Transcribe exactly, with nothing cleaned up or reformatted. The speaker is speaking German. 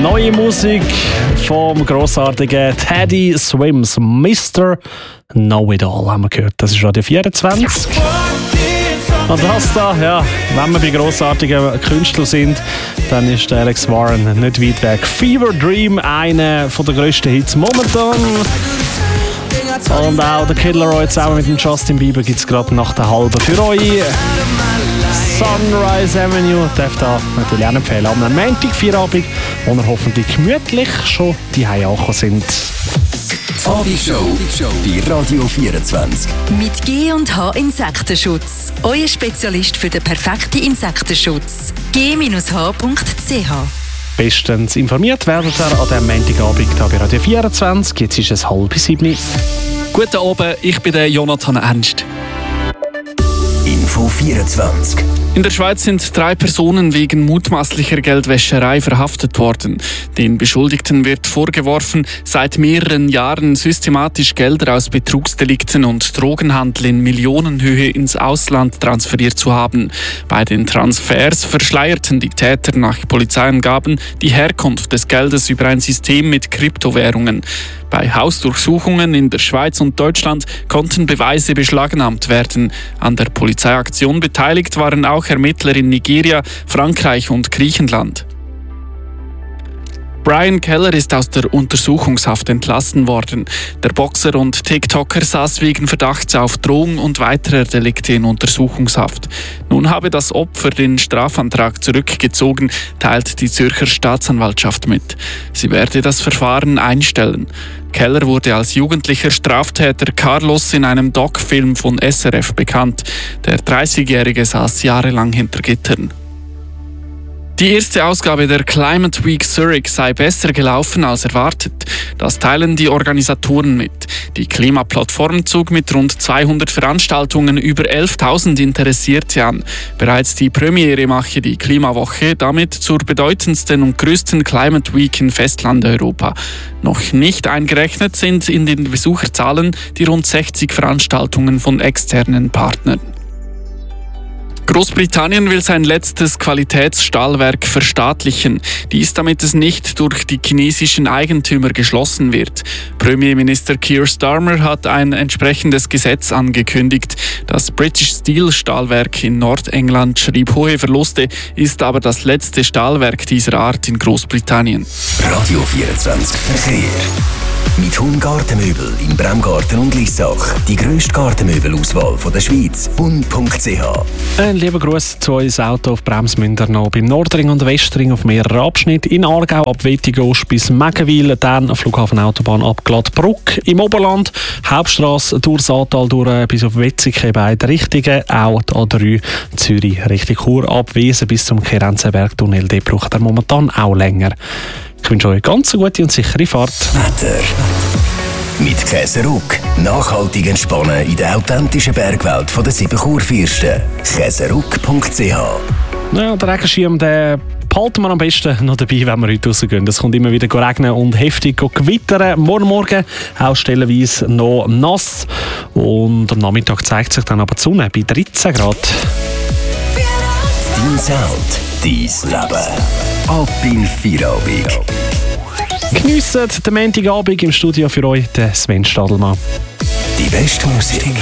Neue Musik vom grossartigen Teddy Swims. Mister Know-It-All haben wir gehört. Das ist Radio vierundzwanzig. Und das da, ja, wenn wir bei grossartigen Künstlern sind, dann ist der Alex Warren nicht weit weg. Fever Dream, einer der grössten Hits momentan. Und auch der Kid Laroi zusammen mit dem Justin Bieber gibt es gerade nach der halben für euch. Sunrise Avenue darf da natürlich auch nicht fehlen. Am Montag, Feierabend, wo wir hoffentlich gemütlich schon die Hause angekommen sind. Abendshow bei Radio vierundzwanzig. Mit G und H Insektenschutz. Euer Spezialist für den perfekten Insektenschutz. g Bindestrich h punkt c h. Bestens informiert werdet ihr an diesem Montagabend hier bei Radio vierundzwanzig. Jetzt ist es halb sieben. Guten Abend, ich bin der Jonathan Ernst. Info vierundzwanzig. In der Schweiz sind drei Personen wegen mutmaßlicher Geldwäscherei verhaftet worden. Den Beschuldigten wird vorgeworfen, seit mehreren Jahren systematisch Gelder aus Betrugsdelikten und Drogenhandel in Millionenhöhe ins Ausland transferiert zu haben. Bei den Transfers verschleierten die Täter nach Polizeiangaben die Herkunft des Geldes über ein System mit Kryptowährungen. Bei Hausdurchsuchungen in der Schweiz und Deutschland konnten Beweise beschlagnahmt werden. An der Polizeiaktion beteiligt waren auch Ermittler in Nigeria, Frankreich und Griechenland. Brian Keller ist aus der Untersuchungshaft entlassen worden. Der Boxer und TikToker saß wegen Verdachts auf Drohung und weiterer Delikte in Untersuchungshaft. Nun habe das Opfer den Strafantrag zurückgezogen, teilt die Zürcher Staatsanwaltschaft mit. Sie werde das Verfahren einstellen. Keller wurde als jugendlicher Straftäter Carlos in einem Doc-Film von S R F bekannt. Der dreißigjährige saß jahrelang hinter Gittern. Die erste Ausgabe der Climate Week Zurich sei besser gelaufen als erwartet. Das teilen die Organisatoren mit. Die Klimaplattform zog mit rund zweihundert Veranstaltungen über elftausend Interessierte an. Bereits die Premiere mache die Klimawoche damit zur bedeutendsten und größten Climate Week in Festlandeuropa. Noch nicht eingerechnet sind in den Besucherzahlen die rund sechzig Veranstaltungen von externen Partnern. Großbritannien will sein letztes Qualitätsstahlwerk verstaatlichen. Dies, damit es nicht durch die chinesischen Eigentümer geschlossen wird. Premierminister Keir Starmer hat ein entsprechendes Gesetz angekündigt. Das British Steel Stahlwerk in Nordengland schrieb hohe Verluste, ist aber das letzte Stahlwerk dieser Art in Großbritannien. Radio vierundzwanzig Verkehr. Mit Hun Gartenmöbel in Bremgarten und Lissach. Die grösste Gartenmöbelauswahl der Schweiz. hun punkt c h. Ein lieber Gruß zu uns Auto auf Bremsmünder noch beim Nordring und Westring auf mehreren Abschnitten. In Aargau ab Wettigost bis Meggenwil, dann Flughafenautobahn ab Glattbruck. Im Oberland Hauptstrasse durch Saatal durch bis auf Wetzikon beide Richtungen. Auch die A drei Zürich Richtung Chur ab Wiesen bis zum Kerenzenberg-Tunnel. Der braucht er momentan auch länger. Ich wünsche euch ganz eine gute und sichere Fahrt. Wetter. Mit Käseruck. Nachhaltig entspannen in der authentischen Bergwelt der sieben Kurfürsten. käseruck punkt c h. Ja, der Regenschirm, den behalten wir am besten noch dabei, wenn wir heute rausgehen. Es kommt immer wieder regnen und heftig gewittern. Morgen Morgen auch stellenweise noch nass. Und am Nachmittag zeigt sich dann aber die Sonne bei dreizehn Grad. Dein Sound, dein Leben. Ab in Feierabend. Geniessen den Montagabend im Studio für euch, der Sven Stadelmann. Die beste Musik